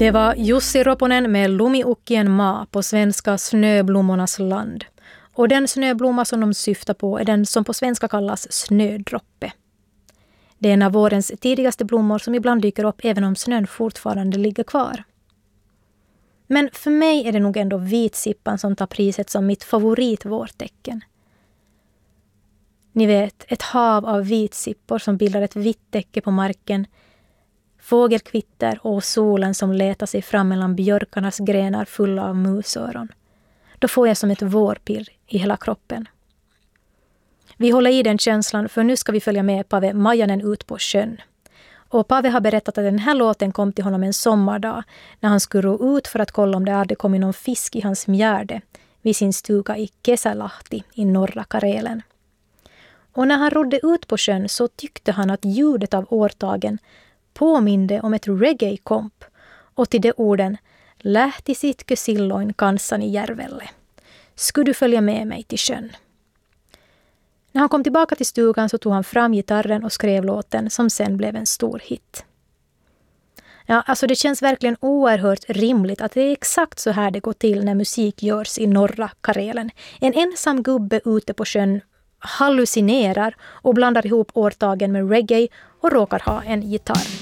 Det var Jussi Roponen med Lumiukkien maa på svenska Snöblommornas land. Och den snöblomma som de syftar på är den som på svenska kallas snödroppe. Det är en av vårens tidigaste blommor som ibland dyker upp även om snön fortfarande ligger kvar. Men för mig är det nog ändå vitsippan som tar priset som mitt favoritvårtecken. Ni vet, ett hav av vitsippor som bildar ett vitt täcke på marken, fågelkvitter och solen som letar sig fram mellan björkarnas grenar fulla av musöron. Då får jag som ett vårpirr i hela kroppen. Vi håller i den känslan för nu ska vi följa med Pave Majanen ut på sjön. Och Pave har berättat att den här låten kom till honom en sommardag när han skulle ro ut för att kolla om det hade kommit någon fisk i hans mjärde vid sin stuga i Kesälahti i norra Karelen. Och när han rodde ut på sjön så tyckte han att ljudet av årtagen påminde om ett reggae-komp och till de orden lähti sitkö silloin kanssani järvelle. Skulle du följa med mig till sjön? När han kom tillbaka till stugan så tog han fram gitarren och skrev låten som sen blev en stor hit. Ja, alltså det känns verkligen oerhört rimligt att det är exakt så här det går till när musik görs i norra Karelen. En ensam gubbe ute på sjön hallucinerar och blandar ihop årtagen med reggae och råkar ha en gitarr.